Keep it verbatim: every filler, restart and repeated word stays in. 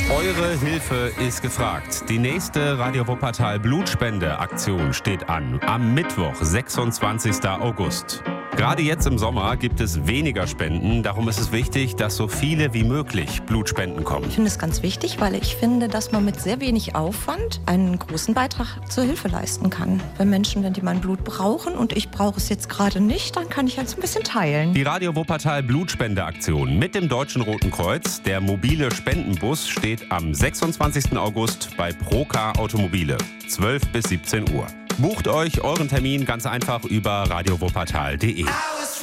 Eure Hilfe ist gefragt. Die nächste Radio Wuppertal Blutspende-Aktion steht an. Am Mittwoch, sechsundzwanzigsten August. Gerade jetzt im Sommer gibt es weniger Spenden. Darum ist es wichtig, dass so viele wie möglich Blutspenden kommen. Ich finde es ganz wichtig, weil ich finde, dass man mit sehr wenig Aufwand einen großen Beitrag zur Hilfe leisten kann. Wenn Menschen, wenn die mein Blut brauchen und ich brauche es jetzt gerade nicht, dann kann ich halt so ein bisschen teilen. Die Radio Wuppertal Blutspende-Aktion mit dem Deutschen Roten Kreuz, der mobile Spendenbus, steht am sechsundzwanzigsten August bei Procar Automobile, zwölf bis siebzehn Uhr. Bucht euch euren Termin ganz einfach über radio wuppertal punkt de.